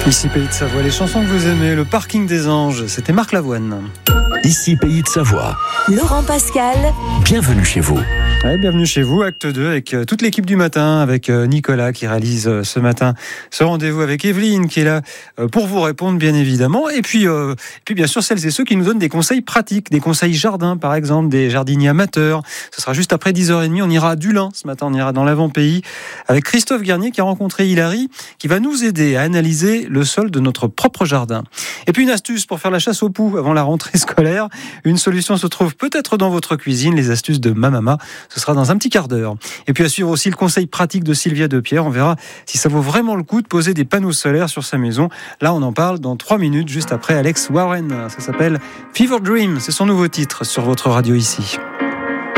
Ici Pays de Savoie, les chansons que vous aimez, le parking des anges, c'était Marc Lavoine. Ici Pays de Savoie. Laurent Pascal. Bienvenue chez vous. Ouais, bienvenue chez vous, acte 2, avec toute l'équipe du matin, avec Nicolas qui réalise ce matin ce rendez-vous, avec Evelyne qui est là pour vous répondre bien évidemment, et puis bien sûr celles et ceux qui nous donnent des conseils pratiques, des conseils jardin par exemple, des jardiniers amateurs. Ce sera juste après 10h30, on ira à Dulin ce matin, on ira dans l'avant-pays avec Christophe Garnier qui a rencontré Hilary, qui va nous aider à analyser le sol de notre propre jardin. Et puis une astuce pour faire la chasse aux poux avant la rentrée scolaire. Une solution se trouve peut-être dans votre cuisine, les astuces de ma maman. Ce sera dans un petit quart d'heure. Et puis à suivre aussi le conseil pratique de Sylvia Depierre. On verra si ça vaut vraiment le coup de poser des panneaux solaires sur sa maison. Là, on en parle dans 3 minutes, juste après Alex Warren. Ça s'appelle Fever Dream. C'est son nouveau titre sur votre radio ici.